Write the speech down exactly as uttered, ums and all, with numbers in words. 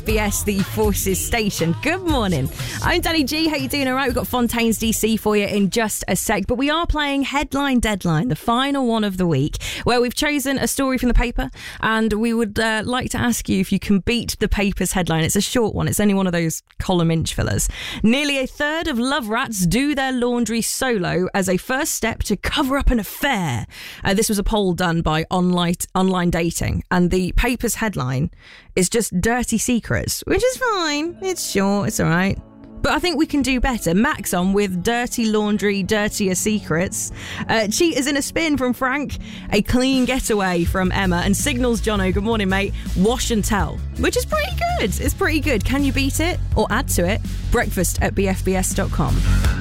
B S, the Forces station. Good morning. I'm Danny G. How you doing? All right, we've got Fontaine's D C for you in just a sec, but we are playing Headline Deadline, the final one of the week, where we've chosen a story from the paper, and we would uh, like to ask you if you can beat the paper's headline. It's a short one. It's only one of those column inch fillers. Nearly a third of love rats do their laundry solo as a first step to cover up an affair. Uh, this was a poll done by online, online dating, and the paper's headline is just dirty secrets, which is fine. It's short, it's all right. But I think we can do better. Max on with dirty laundry, dirtier secrets. Uh, cheaters in a spin from Frank. A clean getaway from Emma. And Signals Jono, good morning, mate. Wash and tell, which is pretty good. It's pretty good. Can you beat it or add to it? Breakfast at b f b s dot com.